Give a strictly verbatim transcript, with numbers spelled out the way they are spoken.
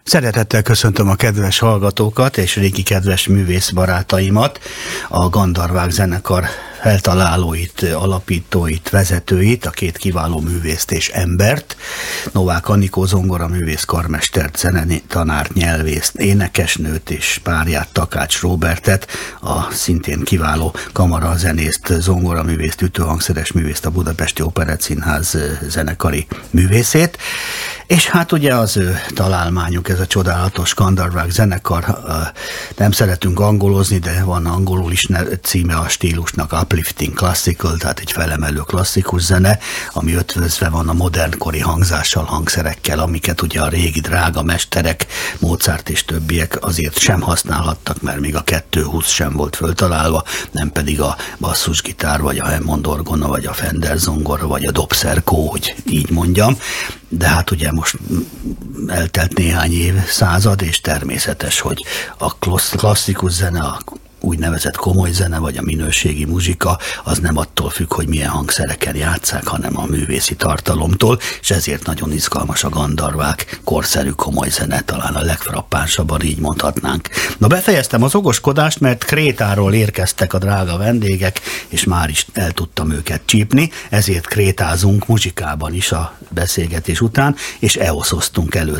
Szeretettel köszöntöm a kedves hallgatókat és régi kedves művész barátaimat, a Gandarvák zenekar feltalálóit, alapítóit, vezetőit, a két kiváló művészt és embert, Novák Anikó zongoraművész, karmestert, zenetanárt, nyelvészt, énekesnőt és párját, Takács Róbertet, a szintén kiváló kamarazenészt, zongoraművészt, ütőhangszeres művészt, a Budapesti Operettszínház zenekari művészét. És hát ugye az ő találmányuk, ez a csodálatos Gandarvák zenekar, nem szeretünk angolozni, de van angolul is címe a stílusnak, Uplifting Classical, tehát egy felemelő klasszikus zene, ami ötvözve van a modernkori hangzással, hangszerekkel, amiket ugye a régi drága mesterek, Mozart és többiek azért sem használhattak, mert még a kétszázhúsz sem volt föltalálva, nem pedig a basszusgitár, vagy a Hammond orgona, vagy a Fender zongora, vagy a Dobszerkó, hogy így mondjam. De hát ugye most eltelt néhány évszázad, és természetes, hogy a klasszikus zene, a úgynevezett komoly zene, vagy a minőségi muzsika, az nem attól függ, hogy milyen hangszereken játsszák, hanem a művészi tartalomtól, és ezért nagyon izgalmas a Gandarvák korszerű komoly zene, talán a legfrappánsabban, így mondhatnánk. Na, befejeztem az okoskodást, mert Krétáról érkeztek a drága vendégek, és már is el tudtam őket csípni, ezért krétázunk muzsikában is a beszélgetés után, és eoszoztunk elő